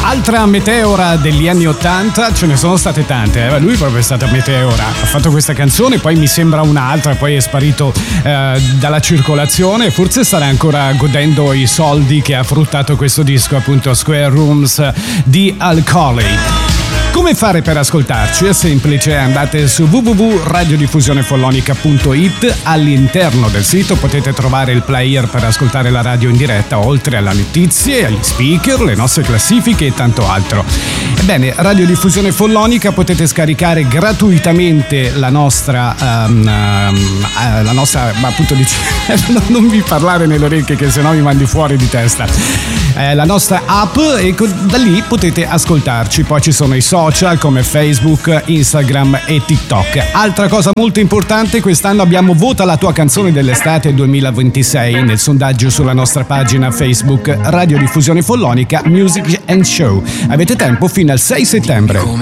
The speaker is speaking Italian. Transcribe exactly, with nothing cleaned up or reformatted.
Altra meteora degli anni ottanta, ce ne sono state tante, eh? Lui proprio è stata meteora, ha fatto questa canzone, poi mi sembra un'altra, poi è sparito eh, dalla circolazione, forse starà ancora godendo i soldi che ha fruttato questo disco, appunto Square Rooms di Al Coley. Come fare per ascoltarci? È semplice, andate su w w w punto radiodiffusione follonica punto i t, all'interno del sito potete trovare il player per ascoltare la radio in diretta, oltre alle notizie, agli speaker, le nostre classifiche e tanto altro. Ebbene, Radiodiffusione Follonica potete scaricare gratuitamente la nostra, um, um, uh, la nostra, ma appunto dice, non vi parlare nelle orecchie che sennò mi mandi fuori di testa, eh, la nostra app, e da lì potete ascoltarci, poi ci sono i social come Facebook, Instagram e TikTok. Altra cosa molto importante, quest'anno abbiamo Vota la tua canzone dell'estate duemilaventisei nel sondaggio sulla nostra pagina Facebook Radiodiffusione Follonica Music and Show. Avete tempo fino al sei settembre.